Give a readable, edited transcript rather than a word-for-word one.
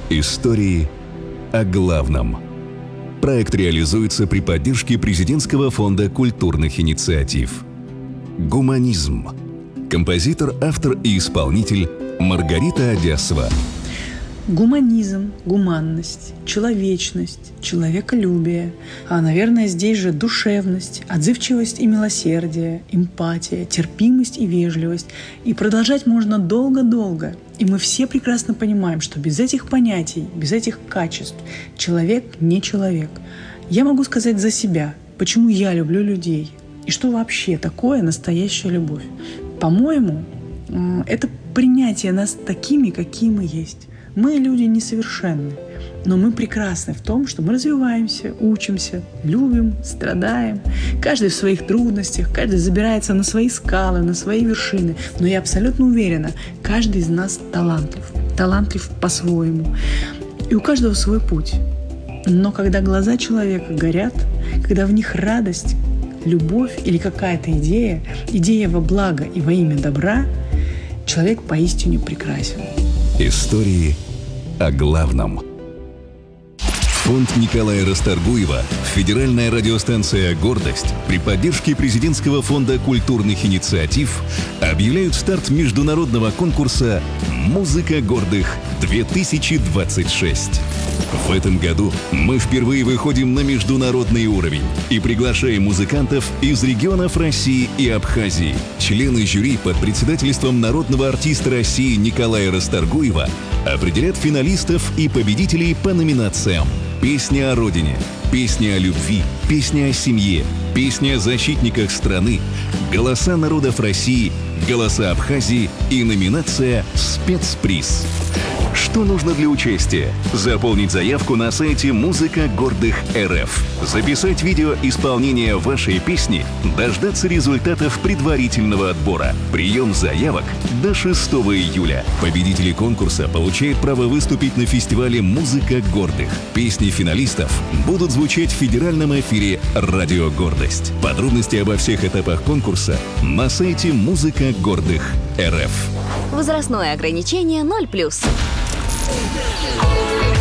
Истории о главном. Проект реализуется при поддержке Президентского фонда культурных инициатив. Гуманизм. Композитор, автор и исполнитель Маргарита Одесова. Гуманизм, гуманность, человечность, человеколюбие, а, наверное, здесь же душевность, отзывчивость и милосердие, эмпатия, терпимость и вежливость. И продолжать можно долго-долго. И мы все прекрасно понимаем, что без этих понятий, без этих качеств человек не человек. Я могу сказать за себя, почему я люблю людей и что вообще такое настоящая любовь. По-моему, это принятие нас такими, какие мы есть. Мы, люди, несовершенны, но мы прекрасны в том, что мы развиваемся, учимся, любим, страдаем. Каждый в своих трудностях, каждый забирается на свои скалы, на свои вершины. Но я абсолютно уверена, каждый из нас талантлив по-своему. И у каждого свой путь. Но когда глаза человека горят, когда в них радость, любовь или какая-то идея во благо и во имя добра, человек поистине прекрасен. Истории о главном. Фонд Николая Расторгуева, федеральная радиостанция «Гордость» при поддержке Президентского фонда культурных инициатив объявляют старт международного конкурса «Музыка гордых-2026». В этом году мы впервые выходим на международный уровень и приглашаем музыкантов из регионов России и Абхазии. Члены жюри под председательством народного артиста России Николая Расторгуева определят финалистов и победителей по номинациям: «Песня о родине», «Песня о любви», «Песня о семье», «Песня о защитниках страны», «Голоса народов России», «Голоса Абхазии» и номинация «Спецприз». Что нужно для участия? Заполнить заявку на сайте «Музыка гордых РФ», записать видео исполнения вашей песни, дождаться результатов предварительного отбора. Прием заявок до 6 июля. Победители конкурса получают право выступить на фестивале «Музыка гордых». Песни финалистов будут звучать в федеральном эфире «Радио Гордость». Подробности обо всех этапах конкурса на сайте «Музыка гордых РФ». Возрастное ограничение 0+.